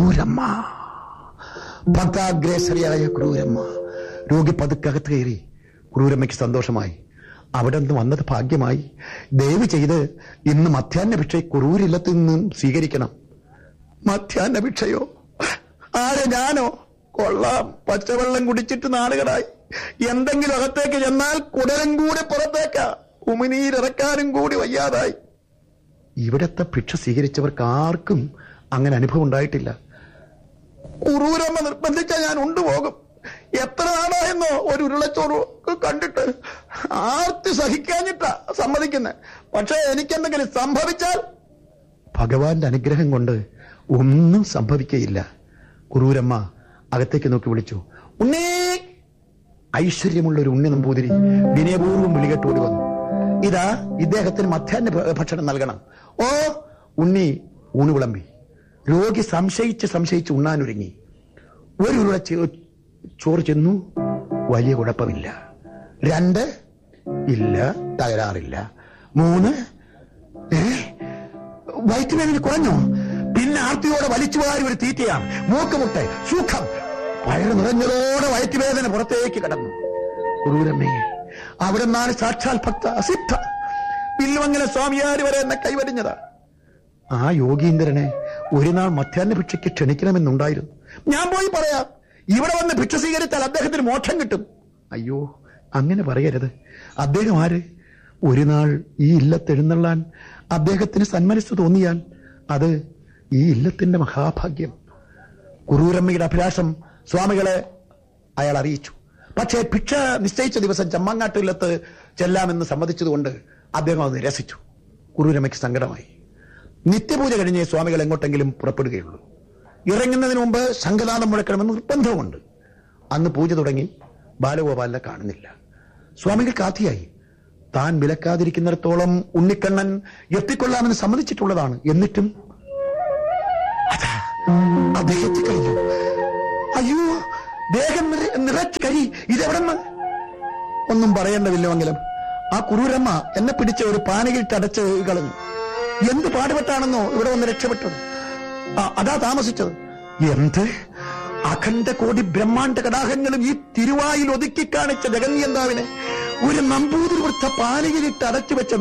ക്രൂരമ്മ, ഭക്താഗ്രേസരിയായ ക്രൂരമ്മ. രോഗി പതുക്കകത്ത് കയറി. ക്രൂരമ്മയ്ക്ക് സന്തോഷമായി. അവിടെ നിന്ന് വന്നത് ഭാഗ്യമായി. ദയവ് ചെയ്ത് ഇന്ന് മധ്യാഹ്ന ഭിക്ഷ കുറൂരില്ലത്തിൽ നിന്നും സ്വീകരിക്കണം. മധ്യാഹ്ന ഭിക്ഷയോ? ആരെ, ഞാനോ? കൊള്ളാം, പച്ചവെള്ളം കുടിച്ചിട്ട് നാടുകളായി. എന്തെങ്കിലും അകത്തേക്ക് ചെന്നാൽ കുടലും കൂടി പുറത്തേക്കാ. ഉമിനീരിറക്കാനും കൂടി വയ്യാതായി. ഇവിടത്തെ ഭിക്ഷ സ്വീകരിച്ചവർക്ക് ആർക്കും അങ്ങനെ അനുഭവം ഉണ്ടായിട്ടില്ല. കുറൂരമ്മ നിർബന്ധിച്ച ഞാൻ ഉണ്ടുപോകും. എത്ര നാളായെന്നോ ഒരു ഉരുളച്ചോറ് കണ്ടിട്ട്. ആർത്തി സഹിക്കാഞ്ഞിട്ടാ സമ്മതിക്കുന്നത്. പക്ഷെ എനിക്കെന്തെങ്കിലും സംഭവിച്ചാൽ ഭഗവാന്റെ അനുഗ്രഹം കൊണ്ട് ഒന്നും സംഭവിക്കയില്ല. കുറൂരമ്മ അകത്തേക്ക് നോക്കി വിളിച്ചു, ഉണ്ണി. ഐശ്വര്യമുള്ള ഒരു ഉണ്ണി നമ്പൂതിരി വിനയപൂർവ്വം വിളികെട്ടോടി വന്നു. ഇതാ, ഇദ്ദേഹത്തിന് മധ്യാഹ്ന ഭക്ഷണം നൽകണം. ഓ. ഉണ്ണി ഊണ് വിളമ്പി. രോഗി സംശയിച്ച് ഉണ്ണാനൊരുങ്ങി. ഒരു ഉരുള ചോറ് ചെന്നു. വലിയ കുഴപ്പമില്ല. 2 ഇല്ല, തകരാറില്ല. 3 വയറ്റുവേദന കുറഞ്ഞോ? പിന്നെ ആർത്തിയോടെ വലിച്ചു വാരി ഒരു തീറ്റയാണ്. മൂക്കുമുട്ട്, സുഖം. വയറ് നിറഞ്ഞതോടെ വയറ്റുവേദന പുറത്തേക്ക് കടന്നു. കുറൂരമ്മേ, അവിടെ നിന്നാണ് സാക്ഷാൽ ഭക്ത അസിദ്ധ വില്ലുമംഗല സ്വാമിയാര് വരെ എന്നെ കൈവരിഞ്ഞതാ. ആ യോഗീന്ദ്രനെ ഒരു നാൾ മധ്യാഹ്ന ഭിക്ഷയ്ക്ക് ക്ഷണിക്കണമെന്നുണ്ടായിരുന്നു. ഞാൻ പോയി പറയാം. ഇവിടെ വന്ന് ഭിക്ഷ സ്വീകരിച്ചാൽ അദ്ദേഹത്തിന് മോക്ഷം കിട്ടും. അയ്യോ, അങ്ങനെ പറയരുത്. അദ്ദേഹം ആര്? ഒരു നാൾ ഈ ഇല്ലത്തെഴുന്നള്ളാൻ അദ്ദേഹത്തിന് സന്മനസ് തോന്നിയാൽ അത് ഈ ഇല്ലത്തിന്റെ മഹാഭാഗ്യം. കുറൂരമ്മയുടെ അഭിലാഷം സ്വാമികളെ അയാൾ അറിയിച്ചു. പക്ഷേ ഭിക്ഷ നിശ്ചയിച്ച ദിവസം ചമ്മങ്ങാട്ട് ഇല്ലത്ത് ചെല്ലാമെന്ന് സമ്മതിച്ചതുകൊണ്ട് അദ്ദേഹം അത് നിരസിച്ചു. കുറൂരമ്മയ്ക്ക് സങ്കടമായി. നിത്യപൂജ കഴിഞ്ഞ് സ്വാമികൾ എങ്ങോട്ടെങ്കിലും പുറപ്പെടുകയുള്ളൂ. ഇറങ്ങുന്നതിന് മുമ്പ് ശംഖനാദം മുഴക്കണമെന്ന് നിർബന്ധമുണ്ട്. അന്ന് പൂജ തുടങ്ങി. ബാലഗോപാലിനെ കാണുന്നില്ല. സ്വാമികൾ കാത്തിയായി. താൻ വിലക്കാതിരിക്കുന്നിടത്തോളം ഉണ്ണിക്കണ്ണൻ എത്തിക്കൊള്ളാമെന്ന് സമ്മതിച്ചിട്ടുള്ളതാണ്. എന്നിട്ടും അദ്ദേഹത്തെ കഴിഞ്ഞു. അയ്യോ, ദേഹം നിറച്ച് കരി. ഇതെവിടെന്ന്? ഒന്നും പറയേണ്ടതില്ലെങ്കിലും ആ കുറൂരമ്മ എന്നെ പിടിച്ച് ഒരു പാനകിട്ടടച്ച് കളഞ്ഞു. എന്ത് പാടുപെട്ടാണെന്നോ ഇവിടെ വന്ന് രക്ഷപ്പെട്ടത്. അതാ താമസിച്ചത്. എന്ത് അഖണ്ഡ കോടി ബ്രഹ്മാണ്ഡ കടാഹങ്ങളും ഈ തിരുവായിൽ ഒതുക്കി കാണിച്ച ജഗന്യന്താവിനെ ഒരു നമ്പൂതിരി കൊടുത്ത പാനകിലിട്ട് അടച്ചു വെച്ച